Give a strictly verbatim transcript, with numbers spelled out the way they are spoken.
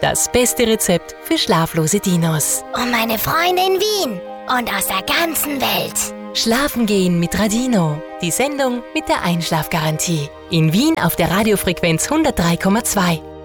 Das beste Rezept für schlaflose Dinos. Und meine Freunde in Wien und aus der ganzen Welt. Schlafen gehen mit Radino. Die Sendung mit der Einschlafgarantie. In Wien auf der Radiofrequenz hundertdrei Komma zwei.